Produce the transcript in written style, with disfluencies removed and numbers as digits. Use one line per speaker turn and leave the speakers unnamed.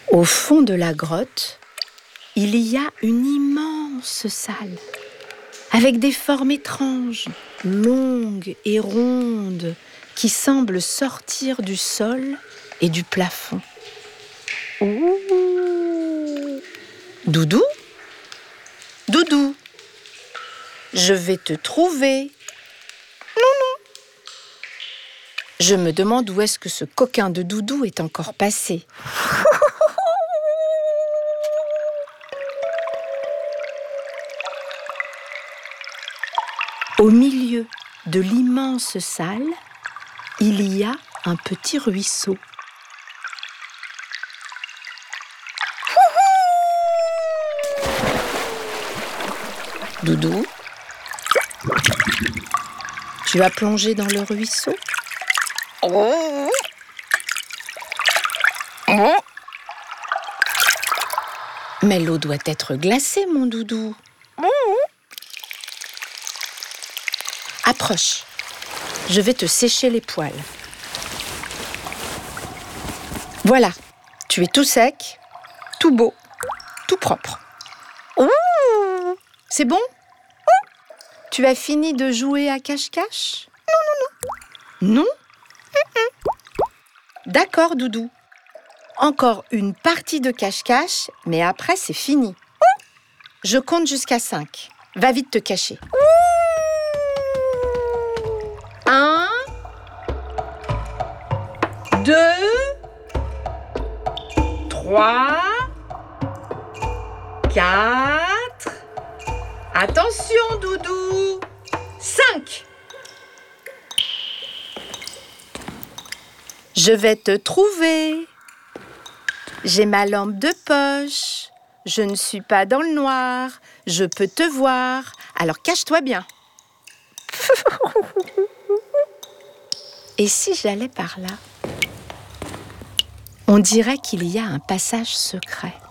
Au fond de la grotte, il y a une immense salle, avec des formes étranges, longues et rondes, qui semblent sortir du sol et du plafond. Ouh. Doudou ? Doudou, je vais te trouver. Je me demande où est-ce que ce coquin de Doudou est encore passé. Au milieu de l'immense salle, il y a un petit ruisseau. Doudou, tu as plongé dans le ruisseau ? Mais l'eau doit être glacée, mon Doudou. Approche, je vais te sécher les poils. Voilà, tu es tout sec, tout beau, tout propre. C'est bon ? Tu as fini de jouer à cache-cache ? Non ? D'accord, Doudou. Encore une partie de cache-cache, mais après c'est fini. Je compte jusqu'à 5. Va vite te cacher. 1, 2, 3, 4. Attention, Doudou. 5. Je vais te trouver. J'ai ma lampe de poche. Je ne suis pas dans le noir. Je peux te voir. Alors cache-toi bien. Et si j'allais par là ? On dirait qu'il y a un passage secret.